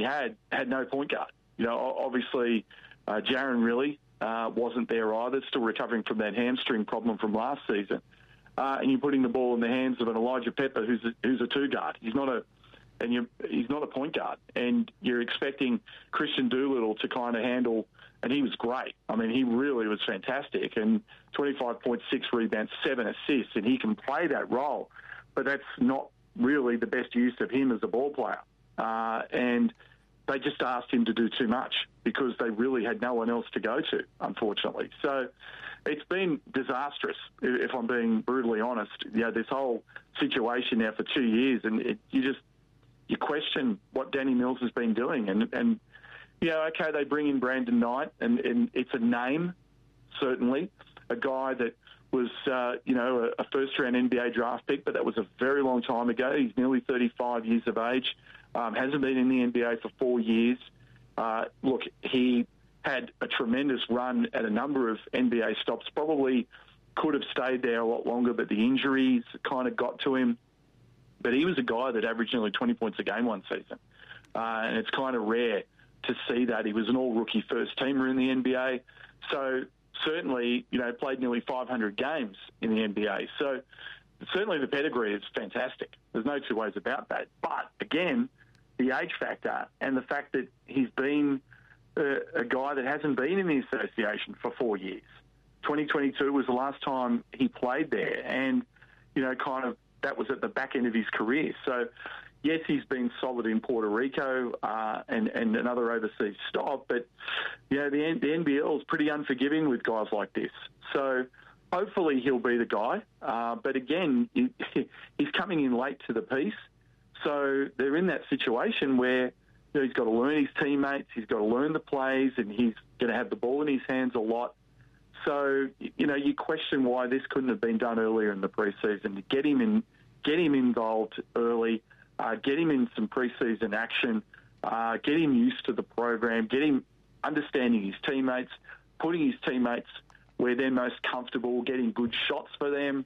had no point guard. Obviously, Jaron really wasn't there either, still recovering from that hamstring problem from last season. And you're putting the ball in the hands of an Elijah Pepper who's a two guard. He's not a point guard, and you're expecting Christian Doolittle to kind of handle. And he was great. I mean, he really was fantastic. And 25.6 rebounds, 7 assists, and he can play that role. But that's not really the best use of him as a ball player. And they just asked him to do too much because they really had no one else to go to, unfortunately. So it's been disastrous, if I'm being brutally honest. This whole situation now for 2 years, and you question what Danny Mills has been doing. And okay, they bring in Brandon Knight, and it's a name, certainly, a guy that was, a first-round NBA draft pick, but that was a very long time ago. He's nearly 35 years of age, hasn't been in the NBA for 4 years. Look, he had a tremendous run at a number of NBA stops, probably could have stayed there a lot longer, but the injuries kind of got to him. But he was a guy that averaged nearly 20 points a game one season. And it's kind of rare to see that. He was an all-rookie first-teamer in the NBA. So certainly, played nearly 500 games in the NBA. So certainly the pedigree is fantastic. There's no two ways about that. But, again, the age factor and the fact that he's been a guy that hasn't been in the association for 4 years. 2022 was the last time he played there. And, that was at the back end of his career. So, yes, he's been solid in Puerto Rico and another overseas stop, but the NBL is pretty unforgiving with guys like this. So hopefully he'll be the guy. But again, he's coming in late to the piece. So they're in that situation where he's got to learn his teammates, he's got to learn the plays, and he's going to have the ball in his hands a lot. So, you question why this couldn't have been done earlier in the preseason to get him involved early. Get him in some preseason action, get him used to the program, get him understanding his teammates, putting his teammates where they're most comfortable, getting good shots for them.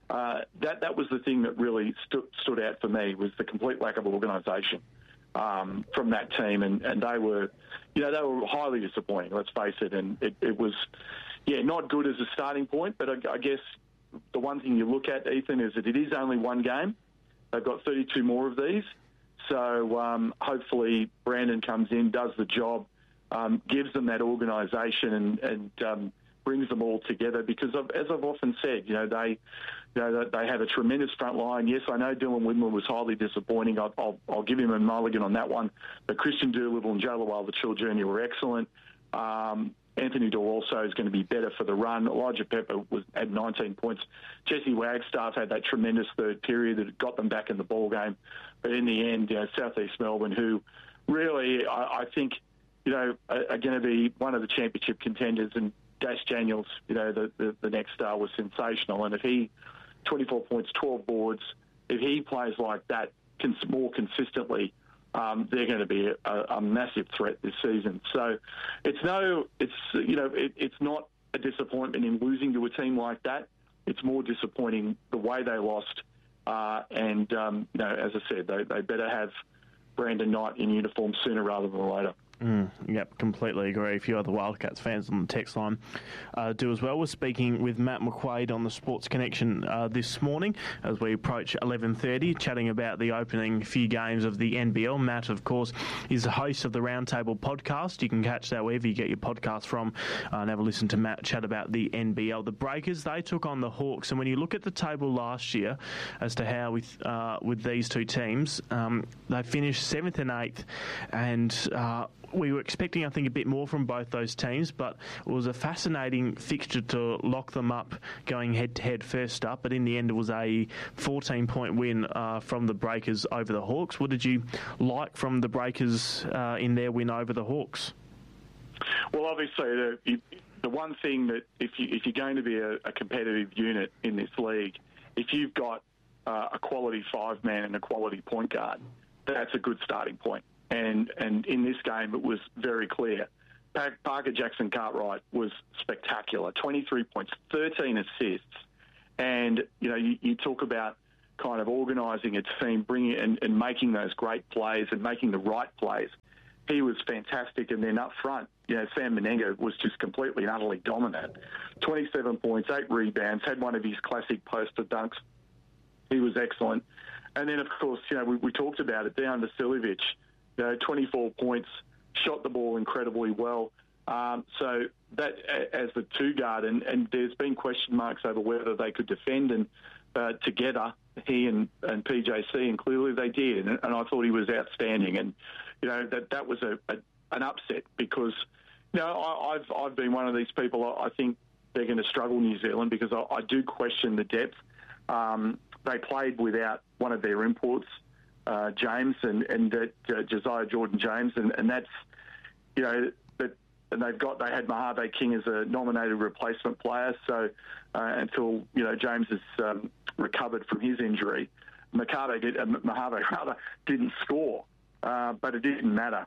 That was the thing that really stood out for me, was the complete lack of organisation from that team, and they were highly disappointing. Let's face it, and it was not good as a starting point. But I guess the one thing you look at, Ethan, is that it is only one game. They've got 32 more of these. So hopefully Brandon comes in, does the job, gives them that organisation and brings them all together. Because as I've often said, they have a tremendous front line. Yes, I know Dylan Windler was highly disappointing. I'll give him a mulligan on that one. But Christian Doolittle and Joe Lawal Jr. were excellent. Anthony Dorr also is going to be better for the run. Elijah Pepper had 19 points. Jesse Wagstaff had that tremendous third period that got them back in the ball game. But in the end, Southeast Melbourne, who really, I think, are going to be one of the championship contenders. And Dash Daniels, the next star, was sensational. And if he, 24 points, 12 boards, if he plays like that more consistently, they're going to be a massive threat this season. So it's not a disappointment in losing to a team like that. It's more disappointing the way they lost. As I said, they better have Brandon Knight in uniform sooner rather than later. Yep, completely agree. A few other Wildcats fans on the text line do as well. We're speaking with Matt McQuaid on the Sports Connection this morning as we approach 11:30, chatting about the opening few games of the NBL. Matt, of course, is the host of the Roundtable podcast. You can catch that wherever you get your podcast from and have a listen to Matt chat about the NBL. The Breakers, they took on the Hawks, and when you look at the table last year as to how with these two teams, they finished 7th and 8th, and we were expecting, I think, a bit more from both those teams, but it was a fascinating fixture to lock them up going head-to-head first up, but in the end it was a 14-point win from the Breakers over the Hawks. What did you like from the Breakers in their win over the Hawks? Well, obviously, the one thing that if you're going to be a competitive unit in this league, if you've got a quality five-man and a quality point guard, that's a good starting point. And in this game, it was very clear. Parker Jackson Cartwright was spectacular. 23 points, 13 assists. And, you talk about kind of organising a team, bringing and making those great plays and making the right plays. he was fantastic. And then up front, Sam Menenga was just completely and utterly dominant. 27 points, 8 rebounds, had one of his classic poster dunks. He was excellent. And then, of course, we talked about it, Dejan Vasiljevic, 24 points, shot the ball incredibly well. So that as the two guard, and there's been question marks over whether they could defend and together, he and PJC, and clearly they did. And I thought he was outstanding. And, that was an upset because, I've been one of these people. I think they're going to struggle, New Zealand, because I do question the depth. They played without one of their imports, James, and Josiah Jordan-James, and that's, and they had Mojave King as a nominated replacement player. So until James has recovered from his injury, Mojave didn't score, but it didn't matter.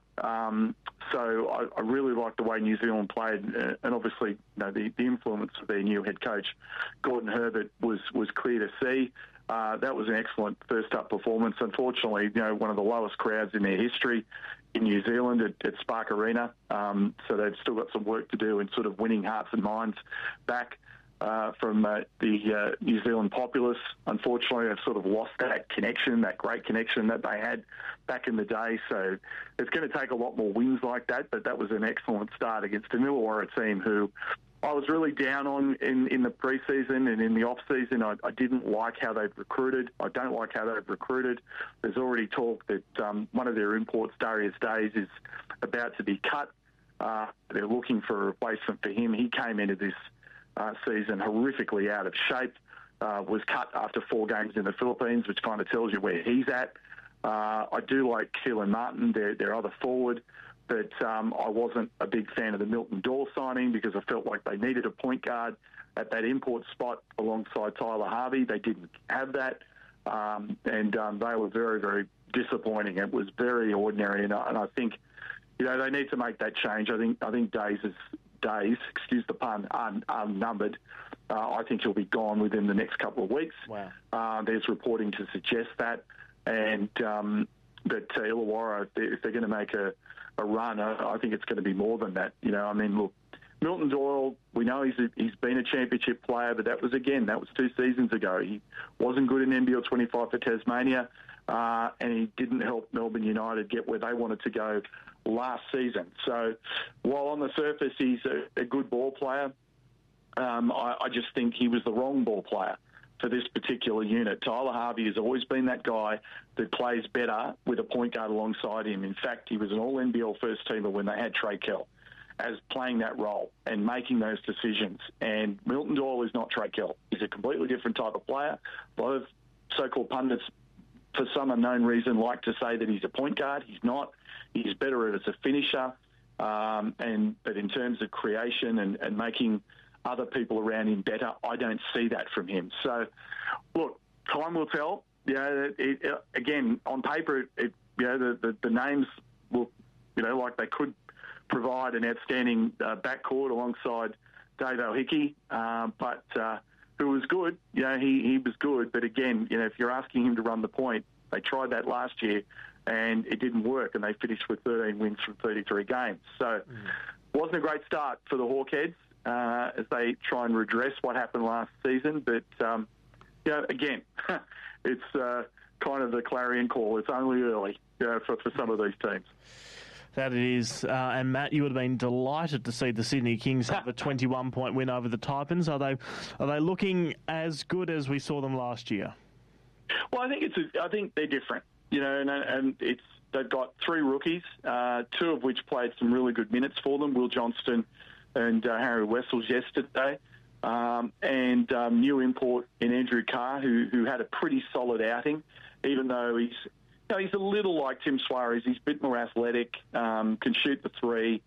So I really liked the way New Zealand played, and obviously the influence of their new head coach, Gordon Herbert, was clear to see. That was an excellent first-up performance. Unfortunately, one of the lowest crowds in their history in New Zealand at Spark Arena. So they've still got some work to do in sort of winning hearts and minds back from the New Zealand populace. Unfortunately, they've sort of lost that connection, that great connection that they had back in the day. So it's going to take a lot more wins like that, but that was an excellent start against the Illawarra team who I was really down on in the preseason and in the off-season. I didn't like how they've recruited. I don't like how they've recruited. There's already talk that one of their imports, Darius Days, is about to be cut. They're looking for a replacement for him. He came into this season horrifically out of shape, was cut after 4 games in the Philippines, which kind of tells you where he's at. I do like Keelan Martin, their other forward. But I wasn't a big fan of the Milton Doyle signing because I felt like they needed a point guard at that import spot alongside Tyler Harvey. They didn't have that, and they were very, very disappointing. It was very ordinary, and I think they need to make that change. I think days, excuse the pun, are numbered. I think he'll be gone within the next couple of weeks. Wow. There's reporting to suggest that, and that Illawarra, if they're going to make a run, I think it's going to be more than that. Look, Milton Doyle, we know he's been a championship player, but that was 2 seasons ago. He wasn't good in NBL 25 for Tasmania, and he didn't help Melbourne United get where they wanted to go last season. So while on the surface he's a good ball player, I just think he was the wrong ball player for this particular unit. Tyler Harvey has always been that guy that plays better with a point guard alongside him. In fact, he was an all-NBL first-teamer when they had Trey Kell as playing that role and making those decisions. And Milton Doyle is not Trey Kell. He's a completely different type of player. A lot of so-called pundits, for some unknown reason, like to say that he's a point guard. He's not. He's better as a finisher. But in terms of creation and making other people around him better, I don't see that from him. So, look, time will tell. Again, on paper, the names look, like they could provide an outstanding backcourt alongside Dave O'Hickey, but who was good. He was good. But again, if you're asking him to run the point, they tried that last year and it didn't work, and they finished with 13 wins from 33 games. So, wasn't a great start for the Hawkheads as they try and redress what happened last season. But, again, it's kind of the clarion call. It's only early for some of these teams. That it is. And, Matt, you would have been delighted to see the Sydney Kings have a 21-point win over the Taipans. Are they looking as good as we saw them last year? Well, I think they're different. And they've got 3 rookies, 2 of which played some really good minutes for them, Will Johnston and Harry Wessels yesterday, and new import in Andrew Carr, who had a pretty solid outing, even though he's a little like Tim Suarez. He's a bit more athletic, can shoot the 3,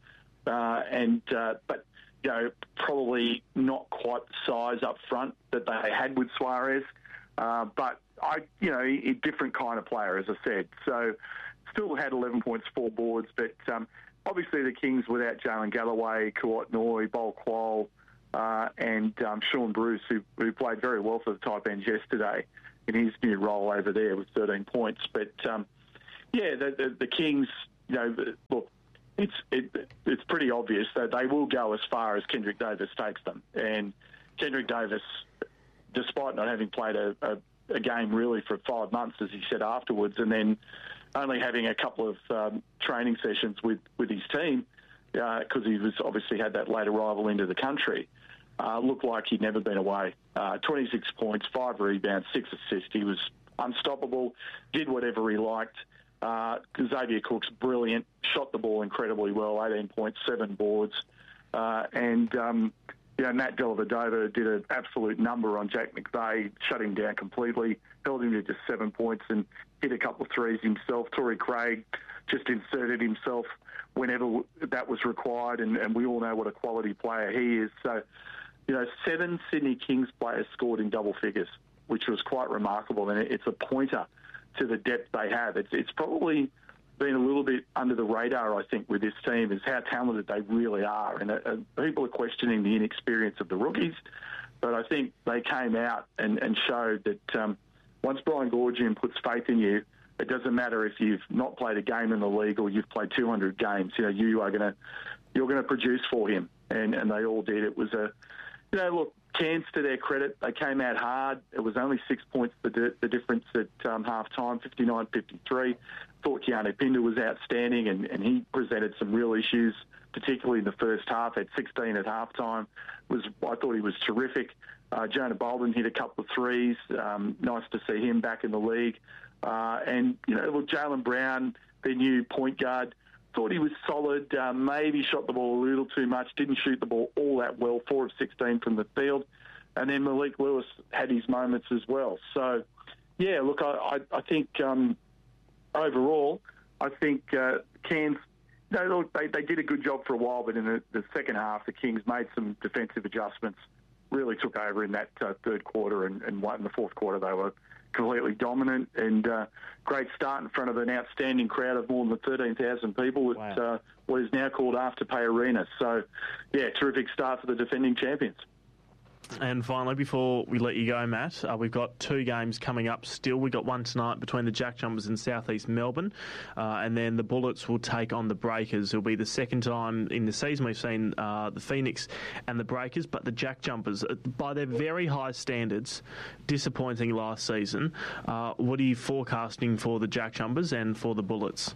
but probably not quite the size up front that they had with Suarez. But a different kind of player, as I said. So still had 11 points, 4 boards, but obviously the Kings without Jalen Galloway, Kuat Noi, Bol Kuol, and Sean Bruce, who played very well for the Taipans yesterday in his new role over there with 13 points. But, the Kings, look, it's pretty obvious that they will go as far as Kendrick Davis takes them. And Kendrick Davis, despite not having played a game really for 5 months, as he said afterwards, and then only having a couple of training sessions with his team, because he was obviously had that late arrival into the country, looked like he'd never been away. 26 points, 5 rebounds, 6 assists. He was unstoppable, did whatever he liked. Xavier Cook's brilliant, shot the ball incredibly well, 18 points, 7 boards. Matt Dellavedova did an absolute number on Jack McVeigh, shut him down completely, held him to just 7 points and hit a couple of threes himself. Torrey Craig just inserted himself whenever that was required, and we all know what a quality player he is. So, 7 Sydney Kings players scored in double figures, which was quite remarkable, and it's a pointer to the depth they have. It's probably been a little bit under the radar, I think, with this team, is how talented they really are. And people are questioning the inexperience of the rookies, but I think they came out and showed that once Brian Goorjian puts faith in you, it doesn't matter if you've not played a game in the league or you've played 200 games. You're going to produce for him, and they all did. It was look, Cairns, to their credit, they came out hard. It was only 6 points the difference at half-time, 59-53. Thought Keanu Pinder was outstanding, and he presented some real issues, particularly in the first half. At 16 at half-time, I thought he was terrific. Jonah Bolden hit a couple of threes. Nice to see him back in the league. Jaylen Brown, their new point guard, thought he was solid, maybe shot the ball a little too much, didn't shoot the ball all that well, 4 of 16 from the field. And then Malik Lewis had his moments as well. So, yeah, look, I think overall, I think Cairns, they did a good job for a while, but in the second half, the Kings made some defensive adjustments, really took over in that third quarter, and in the fourth quarter they were completely dominant, and great start in front of an outstanding crowd of more than 13,000 people at what is now called Afterpay Arena. So, yeah, terrific start for the defending champions. And finally, before we let you go, Matt, we've got 2 games coming up still. We've got one tonight between the Jack Jumpers and South East Melbourne, and then the Bullets will take on the Breakers. It'll be the second time in the season we've seen the Phoenix and the Breakers, but the Jack Jumpers, by their very high standards, disappointing last season. What are you forecasting for the Jack Jumpers and for the Bullets?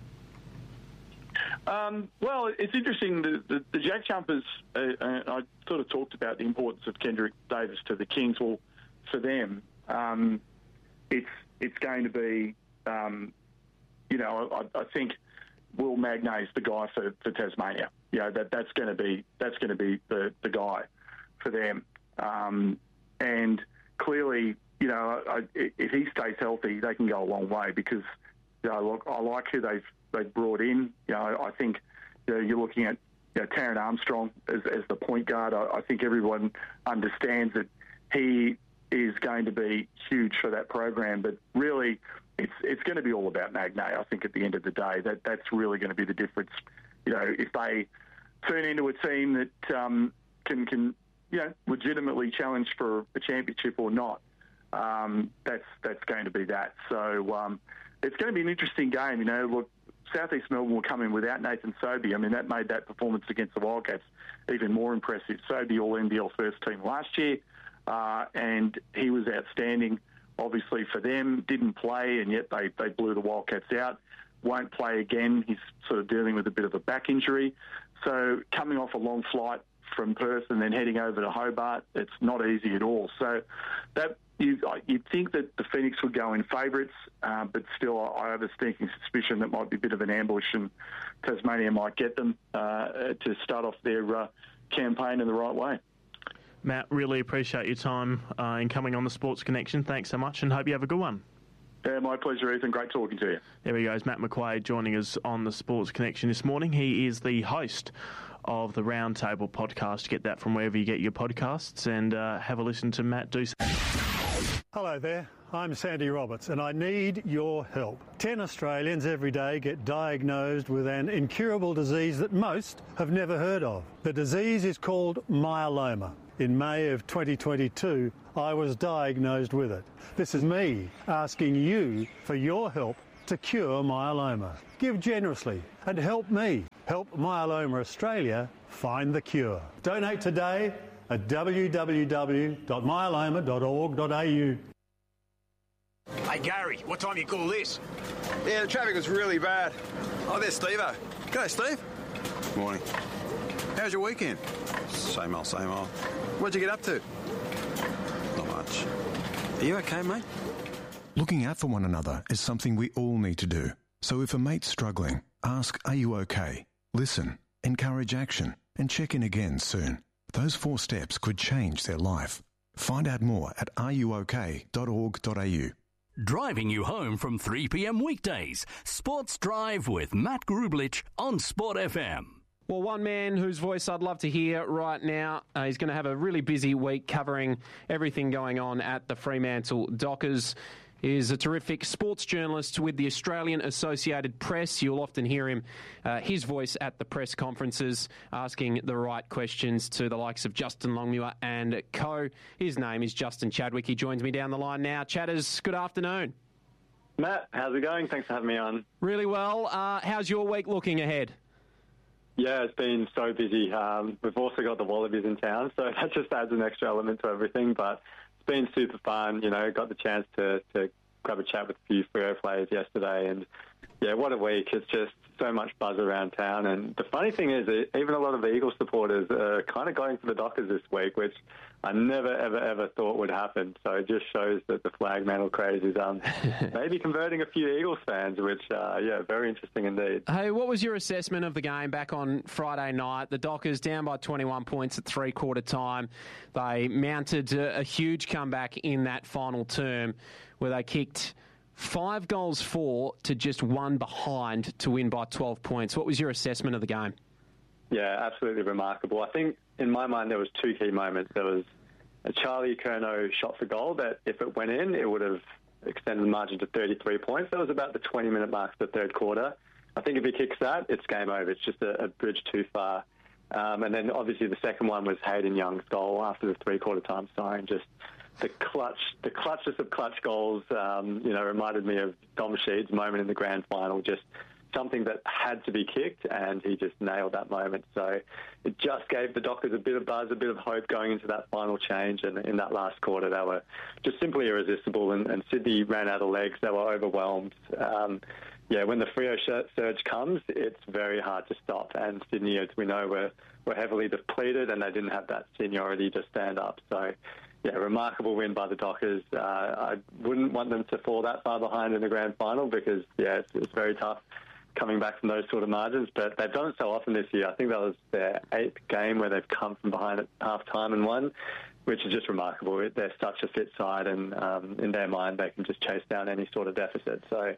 Well, it's interesting. The Jack Jumpers, I sort of talked about the importance of Kendrick Davis to the Kings. Well, for them, it's going to be, I think Will Magnay's the guy for Tasmania. That's going to be the guy for them. And clearly, if he stays healthy, they can go a long way because, look, I like who they've brought in. I think you're looking at Taron Armstrong as the point guard. I think everyone understands that he is going to be huge for that program. But really, it's going to be all about Magnay. I think at the end of the day, that's really going to be the difference. If they turn into a team that can legitimately challenge for a championship or not, that's going to be that. So it's going to be an interesting game. Look, South East Melbourne will come in without Nathan Sobey. I mean, that made that performance against the Wildcats even more impressive. Sobey, all-NBL first team last year, and he was outstanding, obviously, for them. Didn't play, and yet they blew the Wildcats out. Won't play again. He's sort of dealing with a bit of a back injury. So coming off a long flight from Perth and then heading over to Hobart, it's not easy at all. So that you'd think that the Phoenix would go in favourites, but still I have a sneaking suspicion that might be a bit of an ambush and Tasmania might get them to start off their campaign in the right way. Matt, really appreciate your time in coming on the Sports Connection. Thanks so much and hope you have a good one. Yeah, my pleasure, Ethan. Great talking to you. There he goes, Matt McQuaid joining us on the Sports Connection this morning. He is the host of the Roundtable podcast. Get that from wherever you get your podcasts and have a listen to Matt do. Hello there, I'm Sandy Roberts and I need your help. 10 Australians every day get diagnosed with an incurable disease that most have never heard of. The disease is called myeloma. In May of 2022, I was diagnosed with it. This is me asking you for your help to cure myeloma. Give generously and help me help Myeloma Australia find the cure. Donate today at www.myeloma.org.au. Hey, Gary, what time do you call this? Yeah, the traffic was really bad. Oh, there's Steve-o. G'day, Steve. Morning. How's your weekend? Same old, same old. What'd you get up to? Not much. Are you okay, mate? Looking out for one another is something we all need to do. So if a mate's struggling, ask, are you okay? Listen, encourage action, and check in again soon. Those 4 steps could change their life. Find out more at ruok.org.au. Driving you home from 3 p.m. weekdays. Sports Drive with Matt Grublich on Sport FM. Well, one man whose voice I'd love to hear right now, he's going to have a really busy week covering everything going on at the Fremantle Dockers, is a terrific sports journalist with the Australian Associated Press. You'll often hear him, his voice at the press conferences, asking the right questions to the likes of Justin Longmuir and co. His name is Justin Chadwick. He joins me down the line now. Chatters, good afternoon. Matt, how's it going? Thanks for having me on. Really well. How's your week looking ahead? Yeah, it's been so busy. We've also got the Wallabies in town, so that just adds an extra element to everything. But it's been super fun. You know, got the chance to grab a chat with a few Freo players yesterday. And, yeah, what a week. It's just so much buzz around town. And the funny thing is, even a lot of the Eagles supporters are kind of going for the Dockers this week, which I never, ever thought would happen. So it just shows that the flag mantle craze is maybe converting a few Eagles fans, which, very interesting indeed. Hey, what was your assessment of the game back on Friday night? The Dockers down by 21 points at three-quarter time. They mounted a huge comeback in that final term where they kicked 5 goals for to just 1 behind to win by 12 points. What was your assessment of the game? Yeah, absolutely remarkable. I think in my mind there was 2 key moments. There was a Charlie Curnow shot for goal that if it went in, it would have extended the margin to 33 points. That was about the 20-minute mark of the third quarter. I think if he kicks that, it's game over. It's just a bridge too far. And then obviously the second one was Hayden Young's goal after the three-quarter time siren. Just the clutchest of clutch goals, reminded me of Dom Sheed's moment in the grand final, just something that had to be kicked, and he just nailed that moment. So it just gave the Dockers a bit of buzz, a bit of hope going into that final change. And in that last quarter, they were just simply irresistible, and Sydney ran out of legs. They were overwhelmed. When the Freo surge comes, it's very hard to stop. And Sydney, as we know, were heavily depleted, and they didn't have that seniority to stand up. So, yeah, remarkable win by the Dockers. I wouldn't want them to fall that far behind in the grand final because, it's very tough coming back from those sort of margins. But they've done it so often this year. I think that was their 8th game where they've come from behind at half-time and won, which is just remarkable. They're such a fit side, and in their mind, they can just chase down any sort of deficit. So,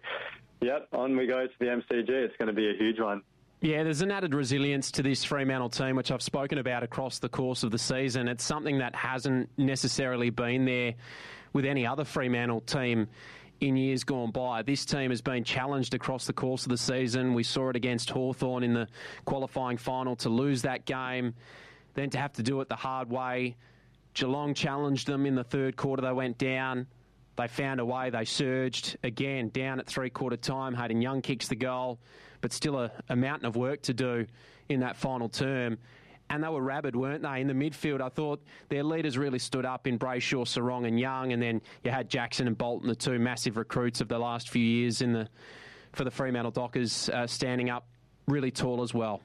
on we go to the MCG. It's going to be a huge one. Yeah, there's an added resilience to this Fremantle team, which I've spoken about across the course of the season. It's something that hasn't necessarily been there with any other Fremantle team in years gone by. This team has been challenged across the course of the season. We saw it against Hawthorn in the qualifying final to lose that game, then to have to do it the hard way. Geelong challenged them in the third quarter. They went down. They found a way. They surged again down at three-quarter time. Hayden Young kicks the goal, but still a mountain of work to do in that final term. And they were rabid, weren't they? In the midfield, I thought their leaders really stood up in Brayshaw, Sarong and Young, and then you had Jackson and Bolton, the 2 massive recruits of the last few years for the Fremantle Dockers, standing up really tall as well.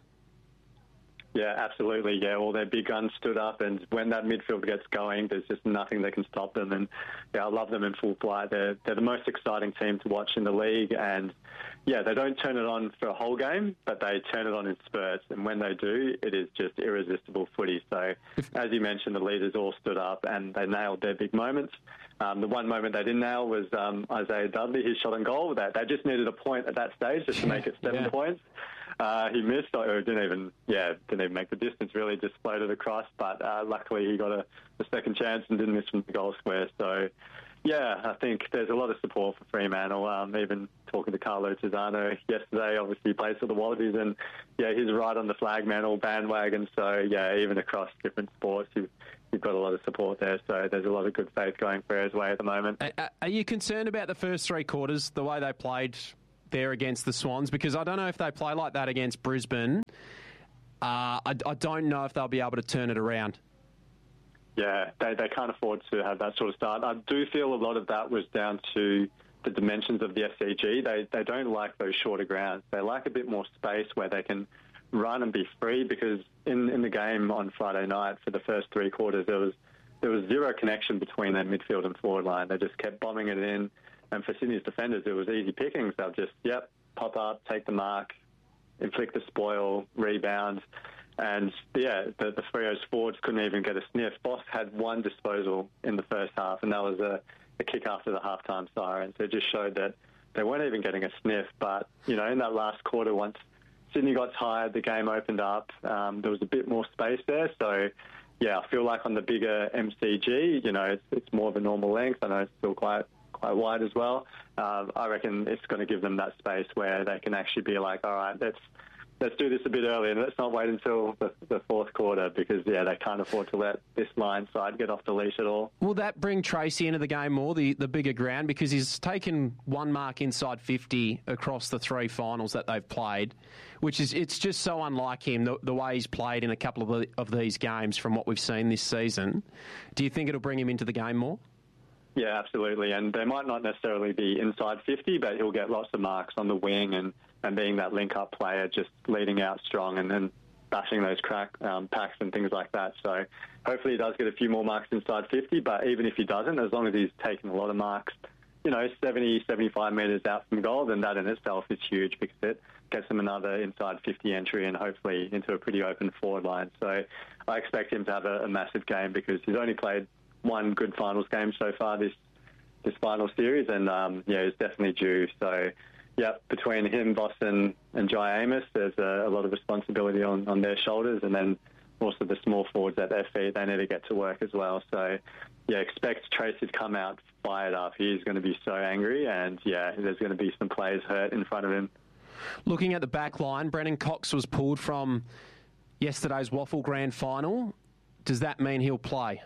Yeah, absolutely. Yeah, all their big guns stood up, and when that midfield gets going, there's just nothing that can stop them. And I love them in full flight. They're the most exciting team to watch in the league, and they don't turn it on for a whole game, but they turn it on in spurts. And when they do, it is just irresistible footy. So, as you mentioned, the leaders all stood up and they nailed their big moments. The one moment they didn't nail was Isaiah Dudley, his shot on goal. They just needed a point at that stage just to make it 7 points. He missed, or didn't even make the distance, really, just floated across. But luckily he got a second chance and didn't miss from the goal square. So, I think there's a lot of support for Fremantle. Even talking to Carlo Tizzano yesterday, obviously he plays for the Wallabies, and he's right on the flag mantle bandwagon. So, even across different sports, you've got a lot of support there. So there's a lot of good faith going Freo's way at the moment. Are you concerned about the first 3 quarters, the way they played there against the Swans, because I don't know if they play like that against Brisbane. I don't know if they'll be able to turn it around. Yeah, they can't afford to have that sort of start. I do feel a lot of that was down to the dimensions of the SCG. They don't like those shorter grounds. They like a bit more space where they can run and be free, because in the game on Friday night for the first three quarters, there was zero connection between their midfield and forward line. They just kept bombing it in. And for Sydney's defenders, it was easy pickings. They'll just, pop up, take the mark, inflict the spoil, rebound. And, the Freo's forwards couldn't even get a sniff. Boss had one disposal in the first half, and that was a kick after the halftime siren. So it just showed that they weren't even getting a sniff. But, in that last quarter, once Sydney got tired, the game opened up. There was a bit more space there. So, I feel like on the bigger MCG, it's more of a normal length. I know it's still quite wide as well. I reckon it's going to give them that space where they can actually be like, all right, let's do this a bit earlier, and let's not wait until the fourth quarter, because, they can't afford to let this line side get off the leash at all. Will that bring Tracy into the game more, the bigger ground? Because he's taken one mark inside 50 across the three finals that they've played, it's just so unlike him, the way he's played in a couple of these games from what we've seen this season. Do you think it'll bring him into the game more? Yeah, absolutely. And they might not necessarily be inside 50, but he'll get lots of marks on the wing and being that link-up player, just leading out strong and then bashing those packs and things like that. So hopefully he does get a few more marks inside 50, but even if he doesn't, as long as he's taking a lot of marks, 70, 75 metres out from goal, then that in itself is huge, because it gets him another inside 50 entry and hopefully into a pretty open forward line. So I expect him to have a massive game, because he's only played one good finals game so far this final series, and he's definitely due. So between him, Boston and Jai Amos, there's a lot of responsibility on their shoulders, and then also the small forwards at their feet, they need to get to work as well. So expect Tracy to come out fired up. He's going to be so angry, and there's going to be some players hurt in front of him. Looking at the back line, Brennan Cox was pulled from yesterday's Waffle Grand Final. Does that mean he'll play?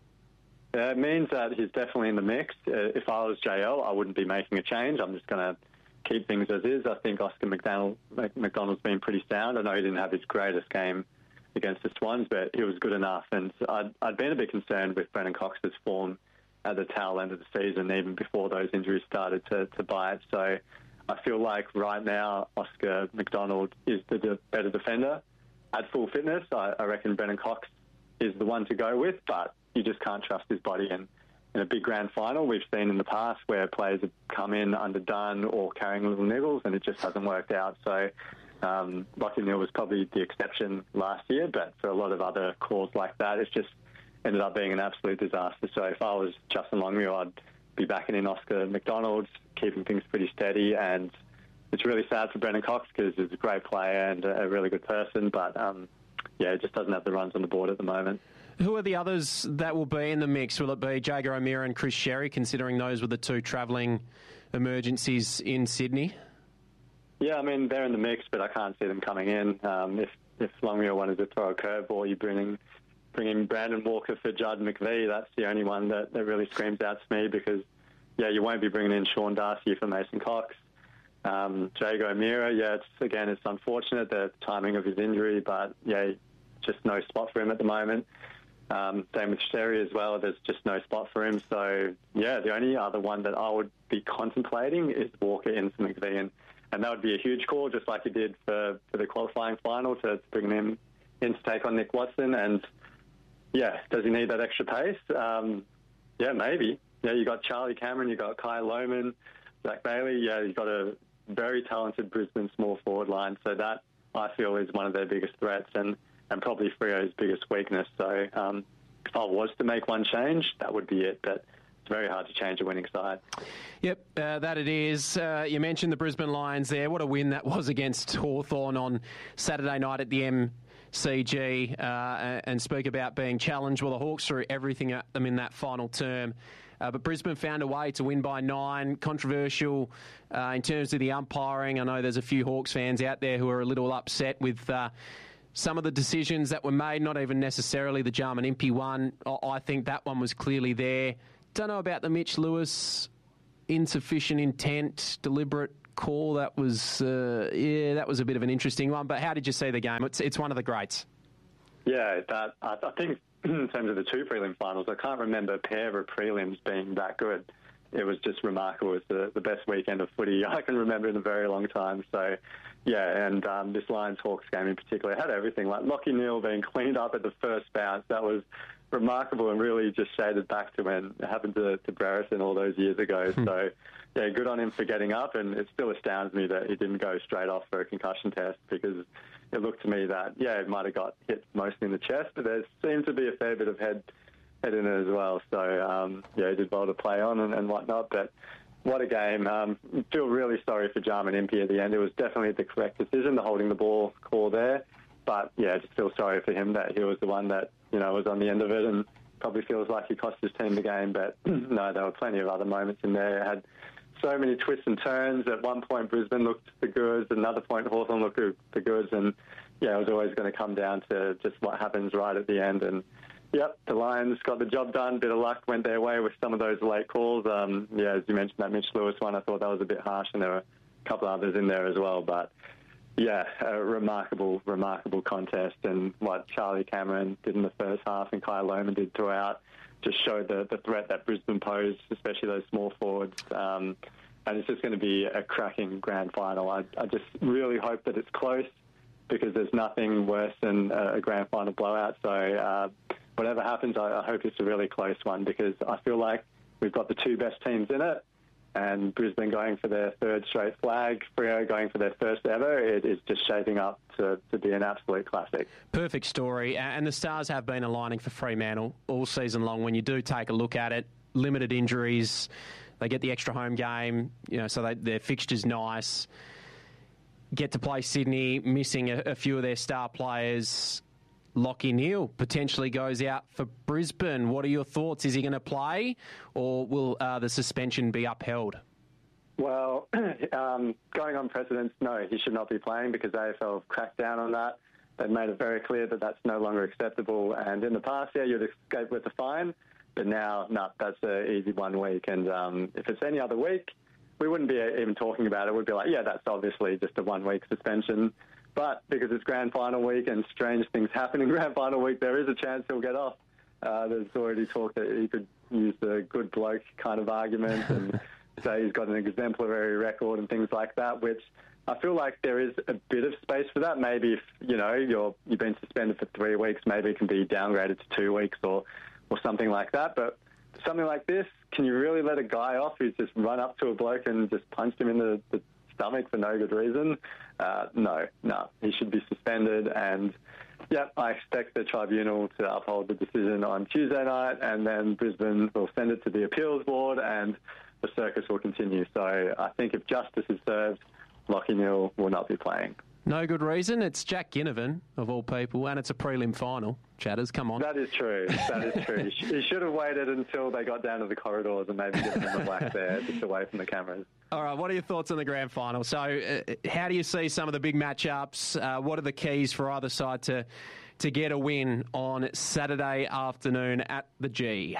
It means that he's definitely in the mix. If I was JL, I wouldn't be making a change. I'm just going to keep things as is. I think Oscar McDonald's been pretty sound. I know he didn't have his greatest game against the Swans, but he was good enough. And I'd been a bit concerned with Brennan Cox's form at the tail end of the season, even before those injuries started to bite. So I feel like right now Oscar McDonald is the better defender at full fitness. I reckon Brennan Cox is the one to go with, but you just can't trust his body. And in a big grand final, we've seen in the past where players have come in underdone or carrying little niggles, and it just hasn't worked out. So Lachie Neale was probably the exception last year, but for a lot of other calls like that, it's just ended up being an absolute disaster. So if I was Justin Longmuir, I'd be backing in Oscar McDonald, keeping things pretty steady. And it's really sad for Brennan Cox, because he's a great player and a really good person, but it just doesn't have the runs on the board at the moment. Who are the others that will be in the mix? Will it be Jaeger O'Meara and Chris Sherry, considering those were the two travelling emergencies in Sydney? Yeah, I mean, they're in the mix, but I can't see them coming in. If Longmuir wanted to throw a curveball, you bring in Brandon Walker for Judd McVie. That's the only one that really screams out to me, because, you won't be bringing in Sean Darcy for Mason Cox. Jaeger O'Meara, it's unfortunate, the timing of his injury, but, just no spot for him at the moment. Same with Sherry as well. There's just no spot for him. So, the only other one that I would be contemplating is Walker into McVie. And that would be a huge call, just like he did for the qualifying final, to bring him in to take on Nick Watson. And, does he need that extra pace? Maybe. You got Charlie Cameron, you got Kai Lohmann, Zach Bailey. You've got a very talented Brisbane small forward line. So that, I feel, is one of their biggest threats and probably Freo's biggest weakness. So if I was to make one change, that would be it. But it's very hard to change a winning side. Yep, that it is. You mentioned the Brisbane Lions there. What a win that was against Hawthorn on Saturday night at the MCG, and speak about being challenged. Well, the Hawks threw everything at them in that final term. But Brisbane found a way to win by 9. Controversial in terms of the umpiring. I know there's a few Hawks fans out there who are a little upset with some of the decisions that were made, not even necessarily the Jarman Impey one. I think that one was clearly there. Don't know about the Mitch Lewis insufficient intent, deliberate call. That was that was a bit of an interesting one. But how did you see the game? It's one of the greats. Yeah, I think in terms of the two prelim finals, I can't remember a pair of prelims being that good. It was just remarkable. It's the best weekend of footy I can remember in a very long time. So, yeah, and this Lions-Hawks game in particular had everything. Like Lachie Neale being cleaned up at the first bounce, that was remarkable and really just shaded back to when it happened to Brereton all those years ago. So, yeah, good on him for getting up, and it still astounds me that he didn't go straight off for a concussion test, because it looked to me that, yeah, it might have got hit mostly in the chest, but there seemed to be a fair bit of head in it as well. So, yeah, he did well to play on and whatnot, but what a game. Feel really sorry for Jarman Impey at the end. It was definitely the correct decision, the holding the ball call there. But, yeah, just feel sorry for him that he was the one that, was on the end of it, and probably feels like he cost his team the game. But, no, there were plenty of other moments in there. It had so many twists and turns. At one point, Brisbane looked the goods. At another point, Hawthorn looked the goods. And, yeah, it was always going to come down to just what happens right at the end. And, yep, the Lions got the job done. Bit of luck went their way with some of those late calls. Yeah, as you mentioned, that Mitch Lewis one, I thought that was a bit harsh, and there were a couple others in there as well. But, yeah, a remarkable contest. And what Charlie Cameron did in the first half and Kyle Lohmann did throughout just showed the threat that Brisbane posed, especially those small forwards. And it's just going to be a cracking grand final. I just really hope that it's close, because there's nothing worse than a grand final blowout. So whatever happens, I hope it's a really close one, because I feel like we've got the two best teams in it, and Brisbane going for their third straight flag, Freo going for their first ever. It is just shaping up to be an absolute classic. Perfect story. And the stars have been aligning for Fremantle all season long. When you do take a look at it, limited injuries, they get the extra home game, so their fixture's nice. Get to play Sydney, missing a few of their star players. Lachie Neale potentially goes out for Brisbane. What are your thoughts? Is he going to play, or will the suspension be upheld? Well, going on precedence, no, he should not be playing, because AFL have cracked down on that. They've made it very clear that that's no longer acceptable. And in the past, yeah, you'd escape with a fine, but now, no, that's an easy 1 week. And if it's any other week, we wouldn't be even talking about it. We'd be like, yeah, that's obviously just a 1 week suspension. But because it's grand final week and strange things happen in grand final week, there is a chance he'll get off. There's already talk that he could use the good bloke kind of argument and say he's got an exemplary record and things like that, which I feel like there is a bit of space for that. Maybe if, you've been suspended for 3 weeks, maybe it can be downgraded to 2 weeks or something like that. But something like this, can you really let a guy off who's just run up to a bloke and just punched him in the stomach for no good reason? No, he should be suspended. And yeah, I expect the tribunal to uphold the decision on Tuesday night, and then Brisbane will send it to the appeals board, and the circus will continue. So I think if justice is served, Lachie Neale will not be playing. No good reason. It's Jack Ginnivan, of all people, and it's a prelim final. Chatters, come on. That is true. He should have waited until they got down to the corridors and maybe given them a whack there, just away from the cameras. All right, what are your thoughts on the grand final? So how do you see some of the big matchups? What are the keys for either side to get a win on Saturday afternoon at the G?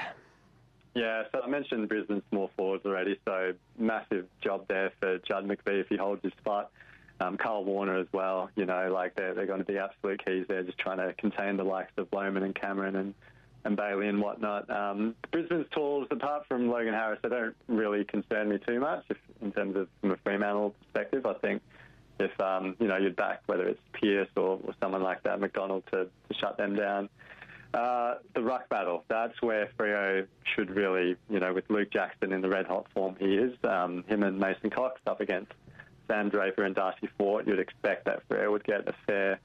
Yeah, so I mentioned Brisbane's small forwards already, so massive job there for Judd McVie if he holds his spot. Carl Warner as well, they're going to be absolute keys there, just trying to contain the likes of Lohmann and Cameron and Bailey and whatnot. Brisbane's tools, apart from Logan Harris, they don't really concern me too much in terms of from a Fremantle perspective. I think if, you'd back whether it's Pearce or someone like that, McDonald, to shut them down. The ruck battle, that's where Freo should really, with Luke Jackson in the red-hot form he is, him and Mason Cox up against Sam Draper and Darcy Fort, you'd expect that Freo would get a fair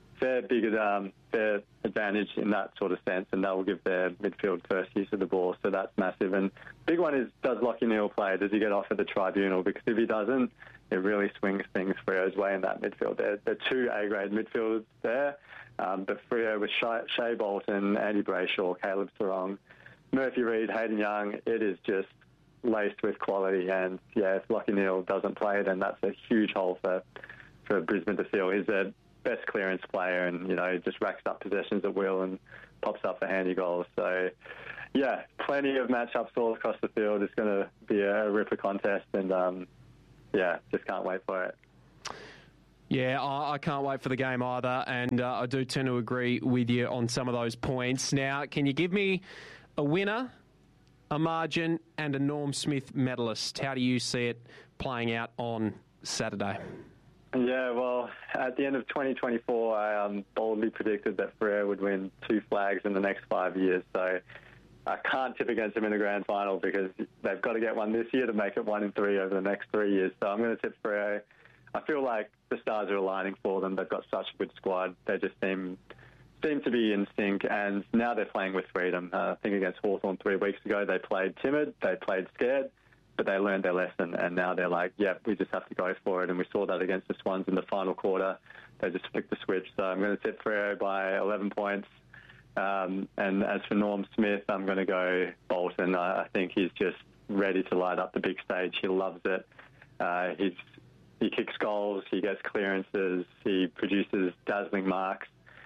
advantage in that sort of sense, and that will give their midfield first use of the ball, so that's massive. And big one is, does Lachie Neale play? Does he get off at the tribunal? Because if he doesn't, it really swings things Freo's way in that midfield. There are two A-grade midfielders there, but Freo with Shea Bolton, Andy Brayshaw, Caleb Sarong, Murphy Reid, Hayden Young, it is just laced with quality. And yeah, if Lachie Neale doesn't play, then that's a huge hole for Brisbane to fill. He's their best clearance player, and he just racks up possessions at will and pops up for handy goals. So yeah, plenty of matchups all across the field. It's going to be a ripper contest, and yeah, just can't wait for it. Yeah, I can't wait for the game either, and I do tend to agree with you on some of those points. Now, can you give me a winner, a margin, and a Norm Smith medalist? How do you see it playing out on Saturday? Yeah, well, at the end of 2024, I boldly predicted that Freo would win 2 flags in the next 5 years. So I can't tip against them in the grand final because they've got to get one this year to make it 1 in 3 over the next 3 years. So I'm going to tip Freo. I feel like the stars are aligning for them. They've got such a good squad. They just seem to be in sync, and now they're playing with freedom. I think against Hawthorn 3 weeks ago, they played timid, they played scared, but they learned their lesson, and now they're like, yeah, we just have to go for it. And we saw that against the Swans in the final quarter. They just flicked the switch. So I'm going to tip Freo by 11 points. And as for Norm Smith, I'm going to go Bolton. I think he's just ready to light up the big stage. He loves it. He kicks goals, he gets clearances, he produces dazzling marks.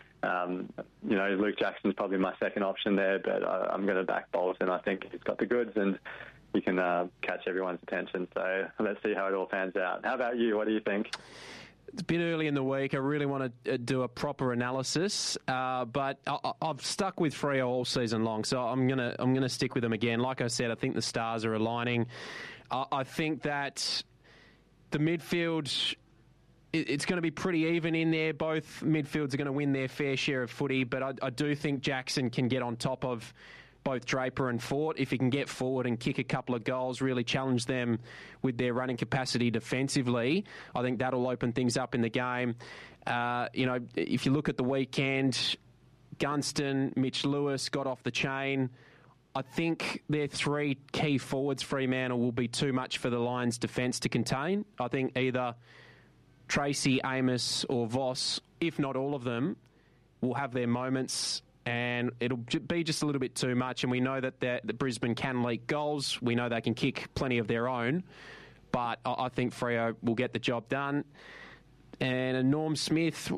Luke Jackson's probably my second option there, but I'm going to back Bolton. I think he's got the goods and he can catch everyone's attention. So let's see how it all pans out. How about you? What do you think? It's a bit early in the week. I really want to do a proper analysis, but I've stuck with Freo all season long, so I'm gonna stick with them again. Like I said, I think the stars are aligning. I think that the midfield, it's going to be pretty even in there. Both midfields are going to win their fair share of footy, but I do think Jackson can get on top of both Draper and Fort. If he can get forward and kick a couple of goals, really challenge them with their running capacity defensively, I think that'll open things up in the game. If you look at the weekend, Gunston, Mitch Lewis got off the chain. I think their 3 key forwards, Fremantle, will be too much for the Lions' defence to contain. I think either Tracy, Amos or Voss, if not all of them, will have their moments and it'll be just a little bit too much. And we know that the Brisbane can leak goals. We know they can kick plenty of their own. But I think Freo will get the job done. And Norm Smith,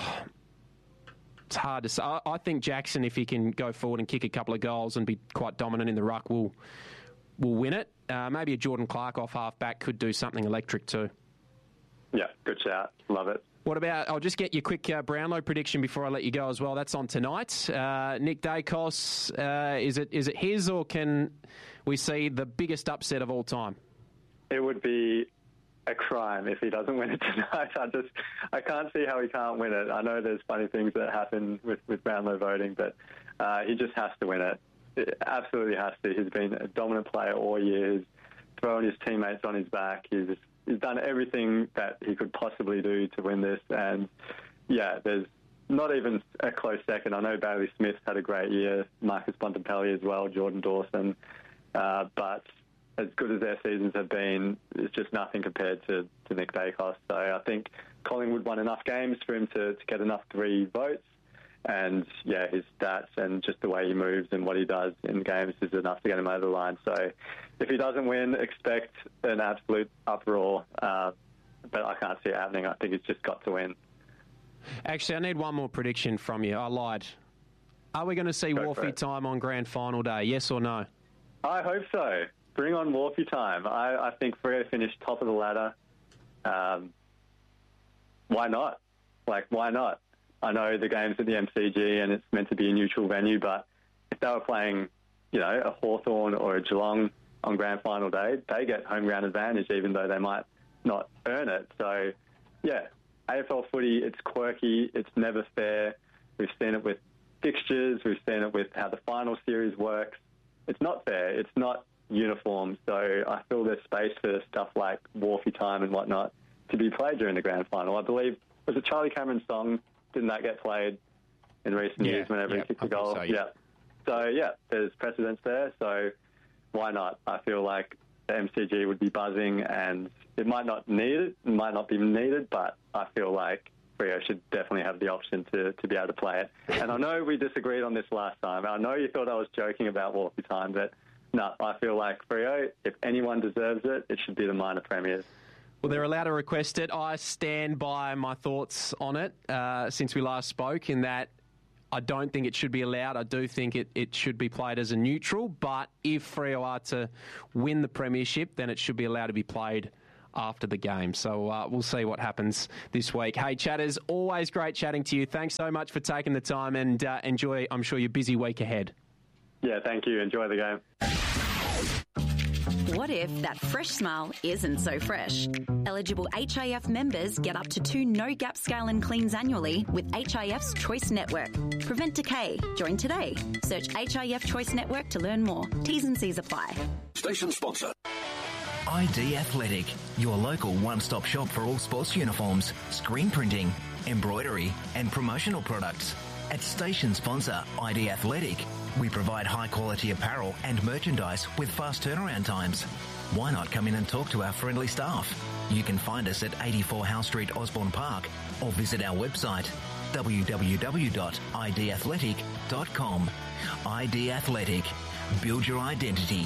it's hard to say. I think Jackson, if he can go forward and kick a couple of goals and be quite dominant in the ruck, will win it. Maybe a Jordan Clark off half-back could do something electric too. Yeah, good shout. Love it. What about, I'll just get your quick Brownlow prediction before I let you go as well. That's on tonight. Nick Dacos, is it his, or can we see the biggest upset of all time? It would be a crime if he doesn't win it tonight. I can't see how he can't win it. I know there's funny things that happen with Brownlow voting, but he just has to win it. It absolutely has to. He's been a dominant player all year. He's thrown his teammates on his back. He's done everything that he could possibly do to win this. And, yeah, there's not even a close second. I know Bailey Smith had a great year, Marcus Bontempelli as well, Jordan Dawson. But as good as their seasons have been, it's just nothing compared to Nick Dacos. So I think Collingwood won enough games for him to get enough 3 votes. And, yeah, his stats and just the way he moves and what he does in games is enough to get him over the line. So if he doesn't win, expect an absolute uproar. But I can't see it happening. I think he's just got to win. Actually, I need one more prediction from you. I lied. Are we going to see Wharfie time on Grand Final Day, yes or no? I hope so. Bring on Wharfie time. I think Freo finished top of the ladder. Why not? Why not? I know the game's at the MCG and it's meant to be a neutral venue, but if they were playing, a Hawthorn or a Geelong on Grand Final Day, they get home ground advantage, even though they might not earn it. So, yeah, AFL footy, it's quirky, it's never fair. We've seen it with fixtures, we've seen it with how the final series works. It's not fair, it's not uniform. So I feel there's space for stuff like Wharfie time and whatnot to be played during the Grand Final. I believe, was it Charlie Cameron's song? Didn't that get played in recent years whenever he kicked a goal? So, yeah. So, there's precedence there. So why not? I feel like the MCG would be buzzing and it might not be needed, but I feel like Freo should definitely have the option to be able to play it. And I know we disagreed on this last time. I know you thought I was joking about Wharfie time, but no, I feel like Freo, if anyone deserves it, it should be the minor premiers. Well, they're allowed to request it. I stand by my thoughts on it since we last spoke, in that I don't think it should be allowed. I do think it should be played as a neutral, but if Freo are to win the premiership, then it should be allowed to be played after the game. So we'll see what happens this week. Hey, chatters, always great chatting to you. Thanks so much for taking the time, and enjoy, I'm sure, your busy week ahead. Yeah, thank you. Enjoy the game. What if that fresh smile isn't so fresh? Eligible HIF members get up to 2 no-gap scale and cleans annually with HIF's Choice Network. Prevent decay. Join today. Search HIF Choice Network to learn more. T's and C's apply. Station sponsor. ID Athletic, your local one-stop shop for all sports uniforms, screen printing, embroidery and promotional products. At station sponsor ID Athletic, we provide high-quality apparel and merchandise with fast turnaround times. Why not come in and talk to our friendly staff? You can find us at 84 Howe Street, Osborne Park, or visit our website, www.idathletic.com. ID Athletic. Build your identity.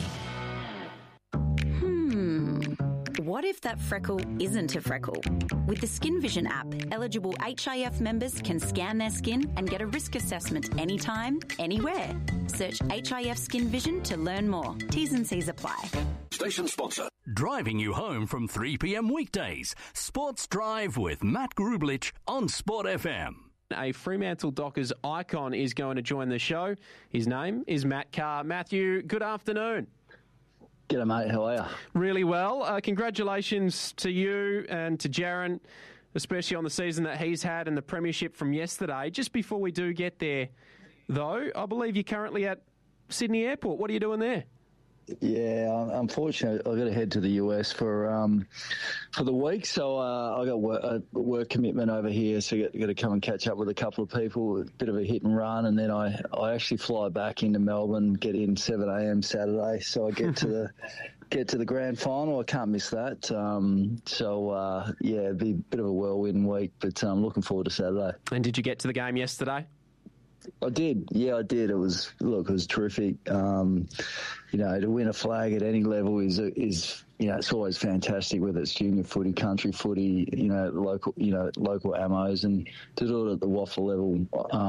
What if that freckle isn't a freckle? With the Skin Vision app, eligible HIF members can scan their skin and get a risk assessment anytime, anywhere. Search HIF Skin Vision to learn more. T's and C's apply. Station sponsor. Driving you home from 3 p.m. weekdays. Sports Drive with Matt Grublich on Sport FM. A Fremantle Dockers icon is going to join the show. His name is Matt Carr. Matthew, good afternoon. G'day, mate. How are you? Really well. Congratulations to you and to Jaron, especially on the season that he's had and the premiership from yesterday. Just before we do get there, though, I believe you're currently at Sydney Airport. What are you doing there? Yeah, unfortunately, I've got to head to the US for the week, so I got a work commitment over here, so I got to come and catch up with a couple of people, a bit of a hit and run, and then I actually fly back into Melbourne, get in 7 a.m. Saturday, so I get to the grand final. I can't miss that. Yeah, it'd be a bit of a whirlwind week, but I'm looking forward to Saturday. And did you get to the game yesterday? I did. Yeah, I did. It was terrific. To win a flag at any level is it's always fantastic, whether it's junior footy, country footy, local ammos, and to do it at the waffle level,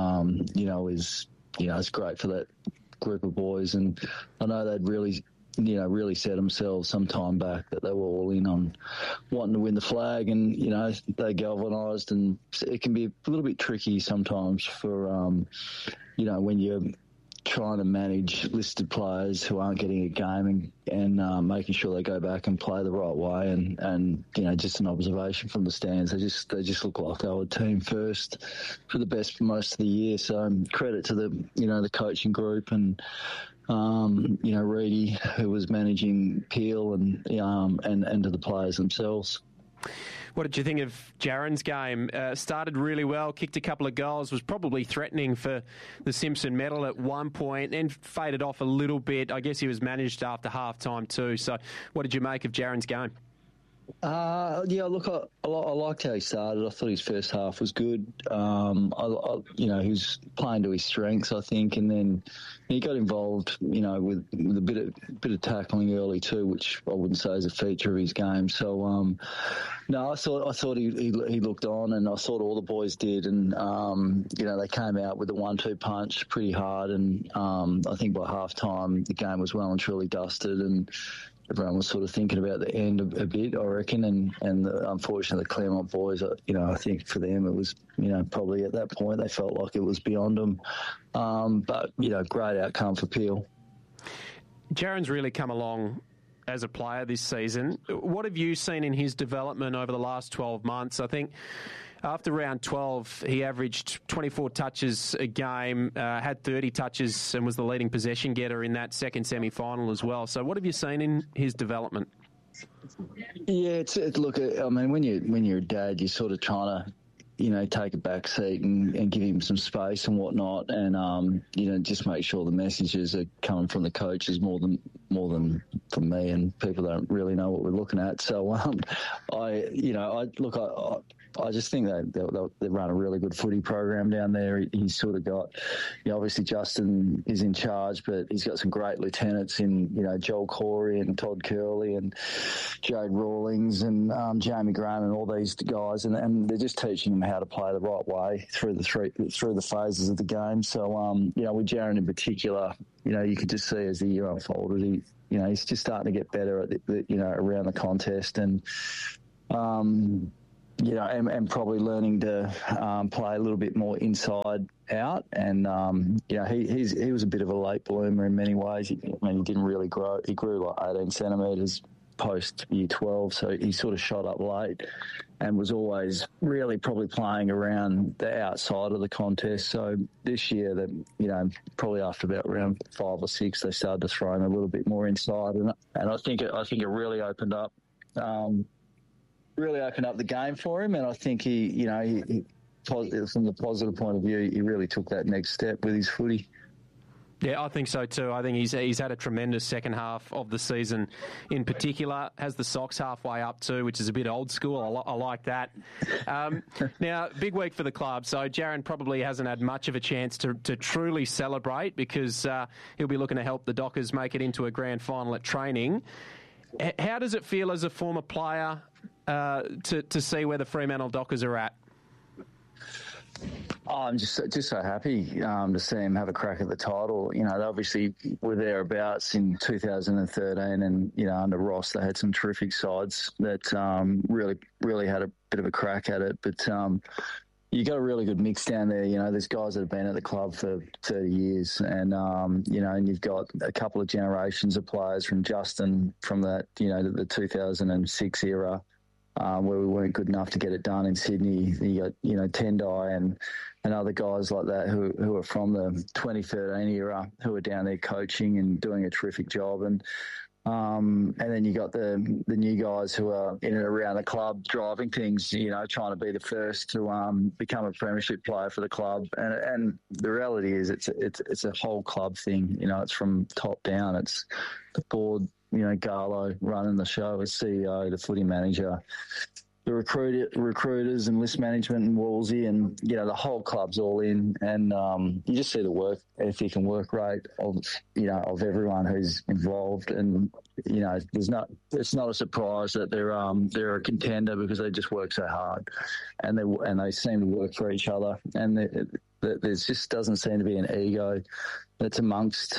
it's great for that group of boys. And I know they'd really set themselves some time back that they were all in on wanting to win the flag, and they galvanised. And it can be a little bit tricky sometimes for when you're trying to manage listed players who aren't getting a game and making sure they go back and play the right way. And just an observation from the stands, they just look like they were team first for the best for most of the year. So credit to the coaching group and Reedy, who was managing Peel, and to the players themselves. What did you think of Jaron's game? Started really well, kicked a couple of goals, was probably threatening for the Simpson medal at one point, and faded off a little bit. I guess he was managed after half-time too. So what did you make of Jaron's game? Look, I liked how he started. I thought his first half was good. He was playing to his strengths, I think, and then he got involved, with a bit of tackling early too, which I wouldn't say is a feature of his game. So, I thought he looked on, and I thought all the boys did, and they came out with a 1-2 punch pretty hard, and I think by half time the game was well and truly dusted, and everyone was sort of thinking about the end a bit, I reckon, and unfortunately the Claremont boys, I think for them it was, probably at that point they felt like it was beyond them. But great outcome for Peel. Jaron's really come along as a player this season. What have you seen in his development over the last 12 months? I think after round 12, he averaged 24 touches a game, had 30 touches, and was the leading possession getter in that second semi-final as well. So what have you seen in his development? Yeah, look, I mean, when you're a dad, you're sort of trying to, take a back seat and give him some space and whatnot, and just make sure the messages are coming from the coaches more than from me, and people don't really know what we're looking at. So I just think they run a really good footy program down there. He's sort of got, obviously Justin is in charge, but he's got some great lieutenants in, Joel Corey and Todd Curley and Jade Rawlings and Jamie Graham and all these guys, and they're just teaching him how to play the right way through the phases of the game. So with Jaron in particular, you could just see as the year unfolded, he's just starting to get better at around the contest, and and probably learning to play a little bit more inside out. And he was a bit of a late bloomer in many ways. He didn't really grow. He grew like 18 centimetres post year 12, so he sort of shot up late and was always really probably playing around the outside of the contest. So this year, probably after about round 5 or 6, they started to throw him a little bit more inside, and I think it really opened up. Really opened up the game for him, and I think he from the positive point of view, he really took that next step with his footy. Yeah, I think so too. I think he's had a tremendous second half of the season. In particular, has the socks halfway up too, which is a bit old school. I like that. Now, big week for the club. So Jaron probably hasn't had much of a chance to truly celebrate, because he'll be looking to help the Dockers make it into a grand final at training. How does it feel as a former player to see where the Fremantle Dockers are at? Oh, I'm just so happy to see him have a crack at the title. They obviously were thereabouts in 2013, and under Ross they had some terrific sides that really had a bit of a crack at it. But you got a really good mix down there. There's guys that have been at the club for 30 years, and and you've got a couple of generations of players from Justin from that the 2006 era. Where we weren't good enough to get it done in Sydney. You got, Tendai and other guys like that who are from the 2013 era, who are down there coaching and doing a terrific job. And then you got the new guys who are in and around the club driving things, trying to be the first to become a premiership player for the club. And the reality is it's a whole club thing. It's from top down. It's the board, Garlo running the show as CEO, the footy manager, the recruiters and list management and Wolsey, and, the whole club's all in. And you just see the work ethic and work rate of everyone who's involved. And, it's not a surprise that they're a contender, because they just work so hard, and they seem to work for each other. And there just doesn't seem to be an ego that's amongst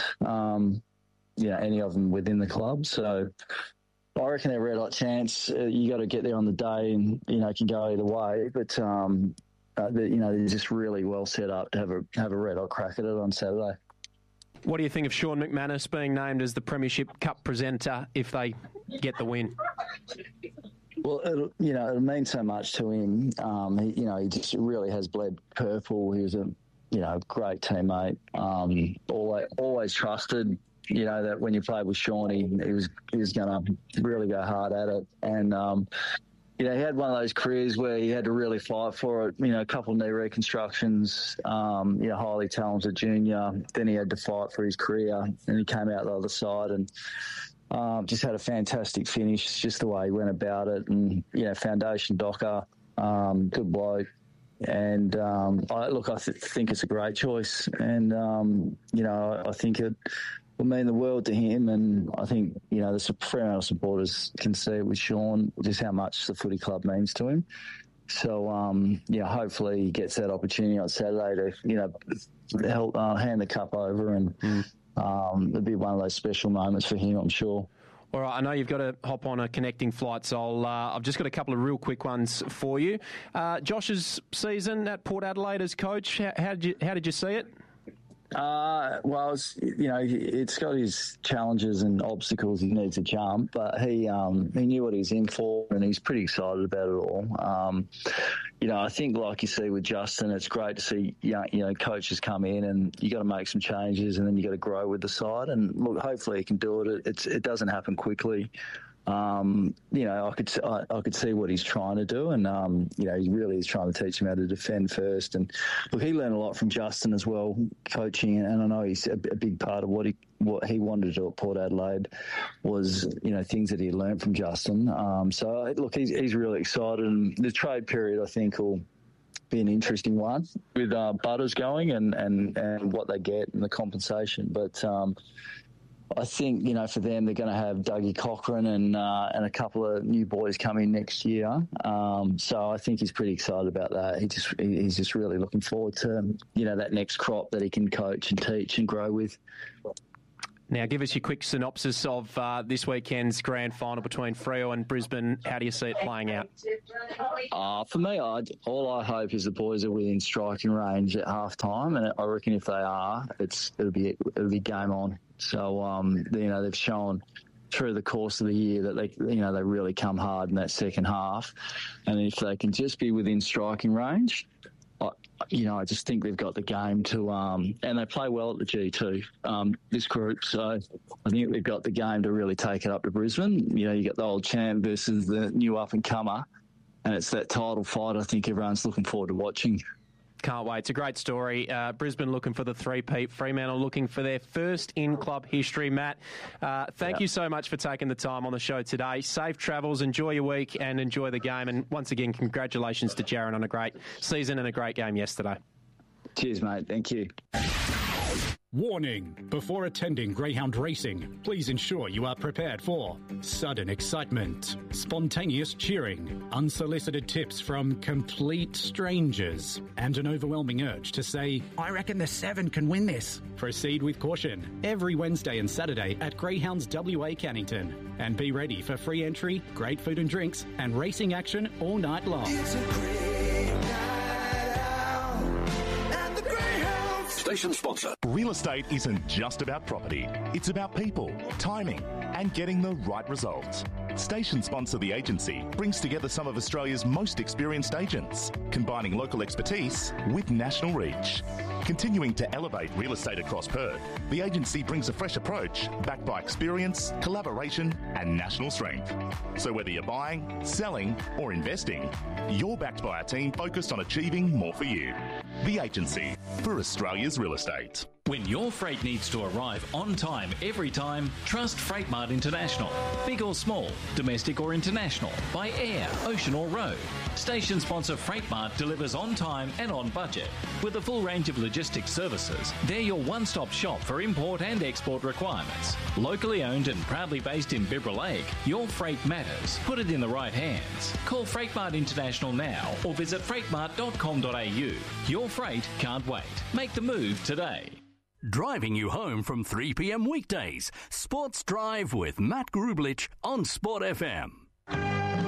any of them within the club. So I reckon they're a red hot chance. You got to get there on the day, and it can go either way. But they're just really well set up to have a red hot crack at it on Saturday. What do you think of Sean McManus being named as the Premiership Cup presenter if they get the win? Well, it'll mean so much to him. He just really has bled purple. He was a great teammate. Always trusted. That when you played with Sean, he was going to really go hard at it. And, he had one of those careers where he had to really fight for it. A couple of knee reconstructions, highly talented junior. Then he had to fight for his career, and he came out the other side and just had a fantastic finish, just the way he went about it. And, foundation Docker, good bloke. And I think it's a great choice. And, I think it will mean the world to him, and I think the Fremantle supporters can see it with Sean just how much the footy club means to him. So hopefully he gets that opportunity on Saturday to help hand the cup over, and it'll be one of those special moments for him, I'm sure. All right, I know you've got to hop on a connecting flight, so I've just got a couple of real quick ones for you. Josh's season at Port Adelaide as coach, how did you see it? Well, it's got his challenges and obstacles he needs to jump, but he knew what he was in for, and he's pretty excited about it all. I think, like you see with Justin, it's great to see coaches come in, and you got to make some changes, and then you got to grow with the side. And look, hopefully he can do it. It doesn't happen quickly. I could see what he's trying to do, and he really is trying to teach him how to defend first. And look, he learned a lot from Justin as well, coaching, and I know he's a big part of what he wanted to do at Port Adelaide was things that he learned from Justin. So look, he's really excited, and the trade period I think will be an interesting one with Butters going and what they get and the compensation, but. I think, for them, they're going to have Dougie Cochran and a couple of new boys coming next year. So I think he's pretty excited about that. He's just really looking forward to, that next crop that he can coach and teach and grow with. Now, give us your quick synopsis of this weekend's grand final between Freo and Brisbane. How do you see it playing out? For me, all I hope is the boys are within striking range at half time, and I reckon if they are, it'll be game on. So they've shown through the course of the year that they really come hard in that second half, and if they can just be within striking range, I just think they've got the game to, and they play well at the G2, this group. So I think they've got the game to really take it up to Brisbane. You got the old champ versus the new up and comer, and it's that title fight. I think everyone's looking forward to watching. Can't wait. It's a great story. Brisbane looking for the three-peat. Fremantle looking for their first in club history. Matt, thank you so much for taking the time on the show today. Safe travels, enjoy your week and enjoy the game. And once again, congratulations to Jaron on a great season and a great game yesterday. Cheers, mate. Thank you. Warning! Before attending greyhound racing, please ensure you are prepared for sudden excitement, spontaneous cheering, unsolicited tips from complete strangers, and an overwhelming urge to say, "I reckon the 7 can win this." Proceed with caution every Wednesday and Saturday at Greyhounds WA Cannington. And be ready for free entry, great food and drinks, and racing action all night long. Station sponsor. Real estate isn't just about property. It's about people, timing, and getting the right results. Station sponsor The Agency brings together some of Australia's most experienced agents, combining local expertise with national reach. Continuing to elevate real estate across Perth, The Agency brings a fresh approach backed by experience, collaboration, and national strength. So whether you're buying, selling, or investing, you're backed by a team focused on achieving more for you. The Agency, for Australia's real estate. When your freight needs to arrive on time every time, trust Freightmart International. Big or small, domestic or international, by air, ocean or road. Station sponsor Freightmart delivers on time and on budget. With a full range of logistics services, they're your one-stop shop for import and export requirements. Locally owned and proudly based in Bibra Lake, your freight matters. Put it in the right hands. Call Freightmart International now or visit freightmart.com.au. Your freight can't wait. Make the move today. Driving you home from 3 p.m. weekdays. Sports Drive with Matt Grublich on Sport FM.